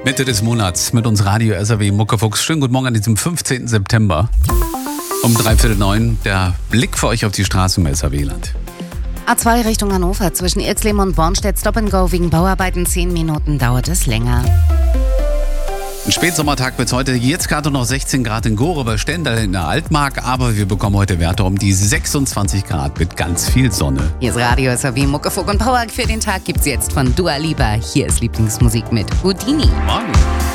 Mitte des Monats mit uns Radio SAW Muckefuchs. Schönen guten Morgen an diesem 15. September. Um 8:45 der Blick für euch auf die Straßen im SAW-Land. A2 Richtung Hannover zwischen Ilsleben und Bornstedt Stop and Go wegen Bauarbeiten. 10 Minuten dauert es länger. Ein Spätsommertag wird es heute. Jetzt gerade noch 16 Grad in Gore bei Stendal in der Altmark. Aber wir bekommen heute Werte um die 26 Grad mit ganz viel Sonne. Hier ist Radio SAW Muckefuck und Power für den Tag gibt's jetzt von Dua Lipa. Hier ist Lieblingsmusik mit Houdini. Morgen.